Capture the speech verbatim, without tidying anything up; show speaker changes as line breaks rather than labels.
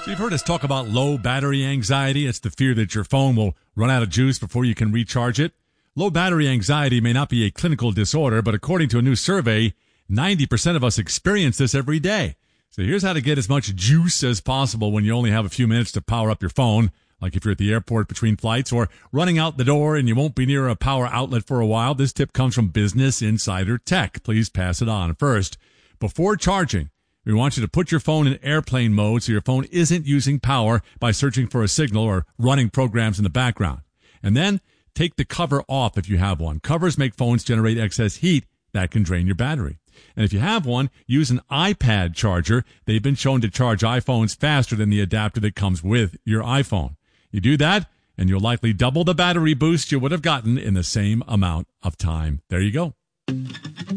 So you've heard us talk about low battery anxiety. It's the fear that your phone will run out of juice before you can recharge it. Low battery anxiety may not be a clinical disorder, but according to a new survey, ninety percent of us experience this every day. So here's how to get as much juice as possible when you only have a few minutes to power up your phone, like if you're at the airport between flights or running out the door and you won't be near a power outlet for a while. This tip comes from Business Insider Tech. Please pass it on. First, before charging, we want you to put your phone in airplane mode so your phone isn't using power by searching for a signal or running programs in the background. And then take the cover off if you have one. Covers make phones generate excess heat that can drain your battery. And if you have one, use an iPad charger. They've been shown to charge iPhones faster than the adapter that comes with your iPhone. You do that, and you'll likely double the battery boost you would have gotten in the same amount of time. There you go.